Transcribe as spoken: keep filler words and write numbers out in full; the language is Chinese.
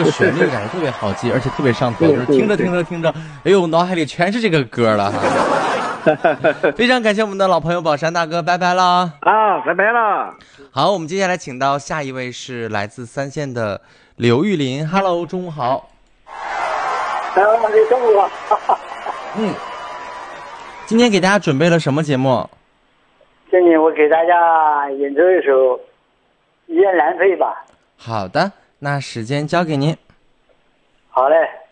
旋律感觉特别好记，而且特别上头，就是听着听着听着，哎呦，脑海里全是这个歌了哈。非常感谢我们的老朋友宝山大哥，拜拜了啊，拜拜了。 好，我们接下来请到下一位是来自三线的刘玉林 ，Hello， 中午好。 中午好。 嗯，今天给大家准备了什么节目？ 今天我给大家演奏一首《雁南飞》吧。 好的，那时间交给您。 好嘞。